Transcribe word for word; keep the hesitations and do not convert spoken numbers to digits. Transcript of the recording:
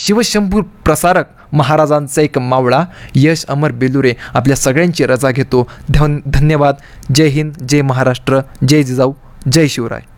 शिवशंभू प्रसारक महाराजांचा एक मावळा यश अमर बेलुरे आपल्या सगळ्यांची रजा घेतो. धन धन्यवाद. जय हिंद, जय महाराष्ट्र, जय जिजाऊ, जय शिवराय.